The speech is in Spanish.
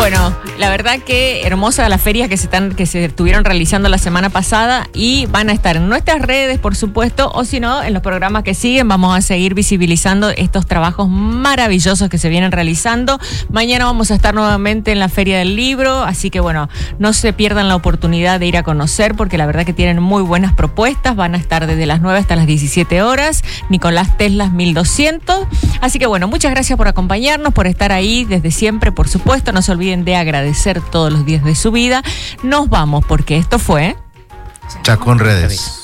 Bueno, la verdad que hermosa las ferias que se estuvieron realizando la semana pasada y van a estar en nuestras redes, por supuesto, o si no, en los programas que siguen vamos a seguir visibilizando estos trabajos maravillosos que se vienen realizando. Mañana vamos a estar nuevamente en la Feria del Libro, así que bueno, no se pierdan la oportunidad de ir a conocer porque la verdad que tienen muy buenas propuestas. Van a estar desde las 9 hasta las 17 horas, Nicolás Teslas 1200. Así que bueno, muchas gracias por acompañarnos, por estar ahí desde siempre, por supuesto. No se olviden de agradecer todos los días de su vida. Nos vamos porque esto fue Chacón Redes.